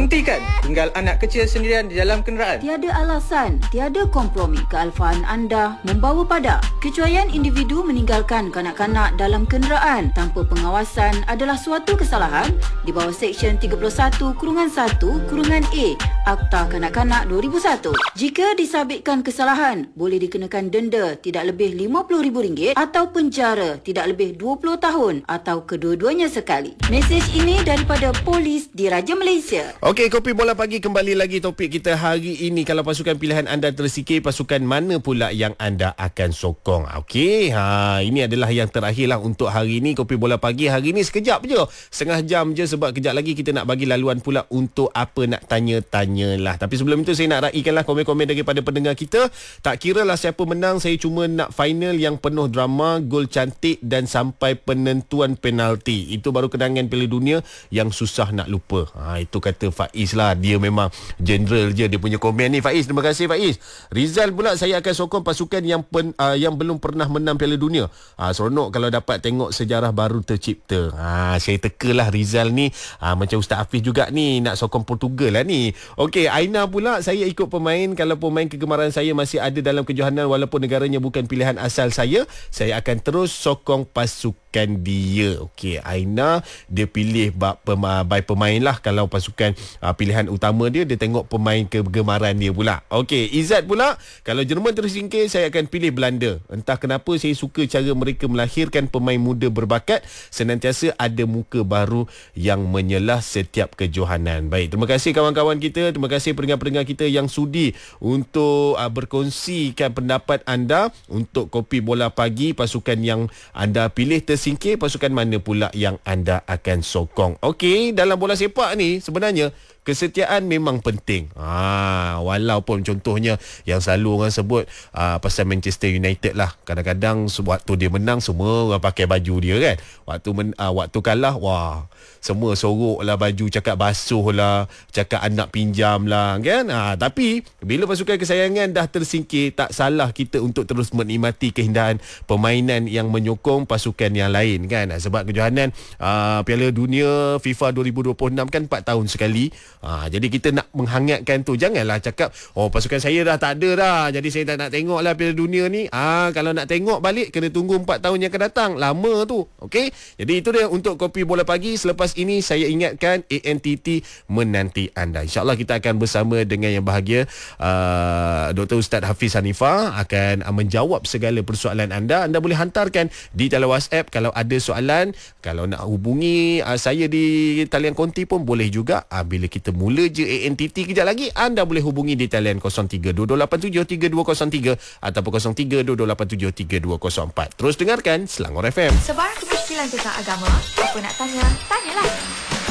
Hentikan tinggal anak kecil sendirian di dalam kenderaan. Tiada alasan, tiada kompromi kealfaan anda membawa pada kecuaian individu meninggalkan kanak-kanak dalam kenderaan tanpa pengawasan adalah suatu kesalahan di bawah Seksyen 31(1)(a) Akta Kanak-Kanak 2001. Jika disabitkan kesalahan, boleh dikenakan denda tidak lebih RM50,000 atau penjara tidak lebih 20 tahun atau kedua-duanya sekali. Mesej ini daripada Polis Diraja Malaysia. Okey, Kopi Bola Pagi kembali lagi topik kita hari ini. Kalau pasukan pilihan anda tersikir, pasukan mana pula yang anda akan sokong? Okey, ini adalah yang terakhir lah untuk hari ini. Kopi Bola Pagi hari ini sekejap je, setengah jam je, sebab kejap lagi kita nak bagi laluan pula untuk apa nak tanya-tanyalah. Tapi sebelum itu saya nak raikanlah komen-komen daripada pendengar kita. Tak kira lah siapa menang, saya cuma nak final yang penuh drama, gol cantik dan sampai penentuan penalti. Itu baru kenangan Piala Dunia yang susah nak lupa. Itu kata Faiz lah. Dia memang general je dia punya komen ni. Faiz, terima kasih Faiz. Rizal pula, saya akan sokong pasukan yang belum pernah menang Piala Dunia. Seronok kalau dapat tengok sejarah baru tercipta. Saya tekalah Rizal ni. Macam Ustaz Hafiz juga ni, nak sokong Portugal lah ni. Okey, Aina pula, saya ikut pemain. Kalau pemain kegemaran saya masih ada dalam kejohanan walaupun negaranya bukan pilihan asal saya akan terus sokong pasukan dia. Okey, Aina dia pilih by pemain lah. Kalau pasukan pilihan utama dia tengok pemain kegemaran dia pula. Okey, Izzat pula, kalau Jerman tersingkir saya akan pilih Belanda. Entah kenapa saya suka cara mereka melahirkan pemain muda berbakat, senantiasa ada muka baru yang menyelah setiap kejohanan. Baik, terima kasih kawan-kawan kita, terima kasih pendengar-pendengar kita yang sudi untuk berkongsikan pendapat anda untuk Kopi Bola Pagi. Pasukan yang anda pilih tersingkir, pasukan mana pula yang anda akan sokong. Okey, dalam bola sepak ni sebenarnya kesetiaan memang penting. Walaupun contohnya yang selalu orang sebut pasal Manchester United lah. Kadang-kadang waktu dia menang semua orang pakai baju dia kan. Waktu kalah, wah, semua sorok lah baju, cakap basuh lah, cakap anak pinjam lah kan. Tapi bila pasukan kesayangan dah tersingkir, tak salah kita untuk terus menikmati keindahan permainan yang menyokong pasukan yang lain kan. Sebab kejohanan Piala Dunia FIFA 2026 kan 4 tahun sekali. Jadi kita nak menghangatkan tu. Janganlah cakap pasukan saya dah tak ada dah, jadi saya tak nak tengok lah Piala Dunia ni. Kalau nak tengok balik kena tunggu 4 tahun yang akan datang. Lama tu. Okey, jadi itu dia untuk Kopi Bola Pagi. Selepas ini saya ingatkan ANTT menanti anda. InsyaAllah kita akan bersama dengan yang bahagia Dr. Ustaz Hafiz Hanifah akan menjawab segala persoalan anda. Anda boleh hantarkan di talian WhatsApp kalau ada soalan. Kalau nak hubungi saya di talian konti pun boleh juga. Bila kita mula je ANTT kejap lagi, anda boleh hubungi di talian 03-2287-3203 ataupun 03-2287-3204. Terus dengarkan Selangor FM. Sebarang kemusykilan tentang agama, apa nak tanya, tanyalah.